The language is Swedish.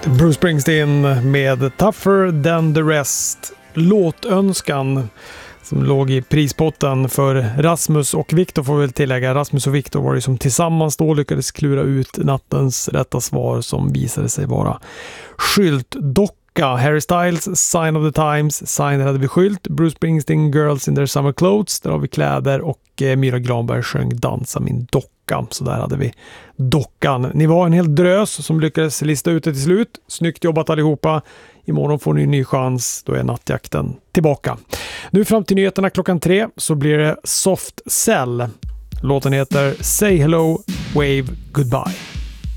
Bruce Springsteen med Tougher Than The Rest. Låtönskan som låg i prispotten för Rasmus och Viktor, får vi väl tillägga. Rasmus och Viktor var ju som tillsammans då lyckades klura ut nattens rätta svar, som visade sig vara skyltdocka. Harry Styles, Sign of the Times. Sign hade vi skylt. Bruce Springsteen, Girls in Their Summer Clothes. Där har vi kläder. Och Myra Granberg sjöng Dansa min docka. Så där hade vi dockan. Ni var en hel drös som lyckades lista ut det till slut. Snyggt jobbat allihopa. Imorgon får ni en ny chans. Då är nattjakten tillbaka. Nu fram till nyheterna 3:00 så blir det Soft Cell. Låten heter Say Hello, Wave Goodbye.